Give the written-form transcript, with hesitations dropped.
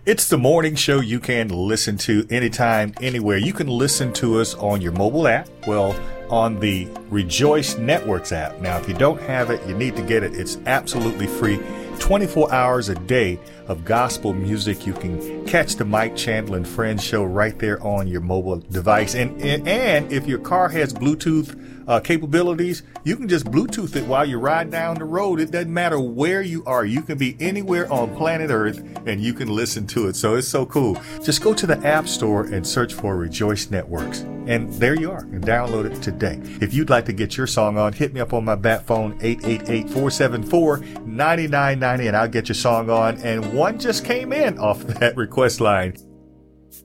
It's the morning show you can listen to anytime, anywhere. You can listen to us on your mobile app, on the Rejoice Networks app. Now, if you don't have it, you need to get it. It's absolutely free. 24 hours a day of gospel music. You can catch the Mike Chandler and Friends show right there on your mobile device. And if your car has Bluetooth capabilities, you can just Bluetooth it while you ride down the road. It doesn't matter where you are. You can be anywhere on planet Earth and you can listen to it. So it's so cool. Just go to the App Store and search for Rejoice Networks. And there you are. And download it today. If you'd like to get your song on, hit me up on my bat phone, 888-474-9990, and I'll get your song on. And one just came in off that request line.